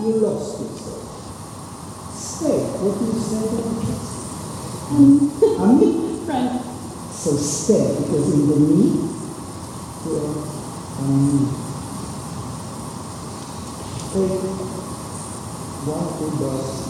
you lost yourself. Stay. What do you say to the kids? Right. So stay, because in the me, take one, two,